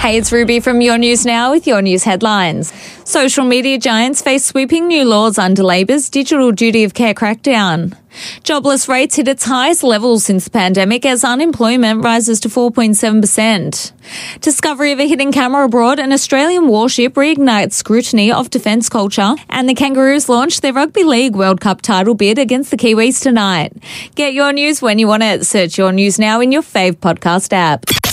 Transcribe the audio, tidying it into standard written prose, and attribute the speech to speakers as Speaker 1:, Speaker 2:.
Speaker 1: Hey, it's Ruby from Your News Now with your news headlines. Social media giants face sweeping new laws under Labor's digital duty of care crackdown. Jobless rates hit its highest level since the pandemic as unemployment rises to 4.7%. Discovery of a hidden camera aboard, an Australian warship reignites scrutiny of defence culture, and the Kangaroos launch their Rugby League World Cup title bid against the Kiwis tonight. Get your news when you want it. Search Your News Now in your fave podcast app.